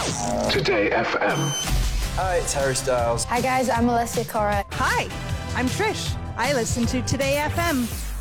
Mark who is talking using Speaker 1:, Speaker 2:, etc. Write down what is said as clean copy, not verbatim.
Speaker 1: Today FM.
Speaker 2: Hi, it's Harry Styles.
Speaker 3: Hi guys, I'm Alessia Cara.
Speaker 4: Hi, I'm Trish. I listen to Today FM.